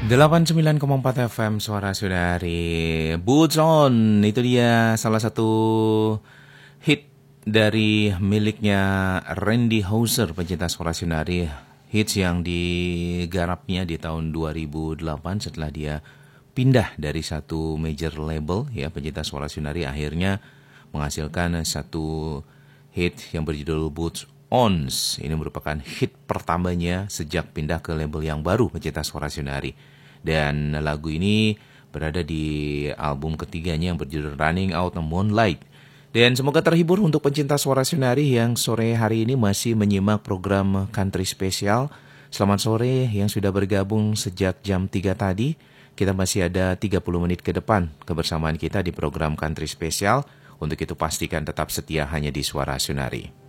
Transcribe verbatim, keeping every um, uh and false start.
delapan puluh sembilan koma empat F M Suara Saudari. Boots On, itu dia salah satu hit dari miliknya Randy Houser, pencinta Suara Saudari. Hits yang digarapnya di tahun dua ribu delapan setelah dia pindah dari satu major label, ya, pencinta Suara Saudari akhirnya menghasilkan satu hit yang berjudul Boots Ons. Ini merupakan hit pertamanya sejak pindah ke label yang baru, pencinta Suara Saudari. Dan lagu ini berada di album ketiganya yang berjudul Running Out the Moonlight. Dan semoga terhibur untuk pencinta Suara Saudari yang sore hari ini masih menyimak program Country Spesial. Selamat sore yang sudah bergabung sejak jam tiga tadi. Kita masih ada tiga puluh menit ke depan kebersamaan kita di program Country Spesial. Untuk itu pastikan tetap setia hanya di Suara Saudari.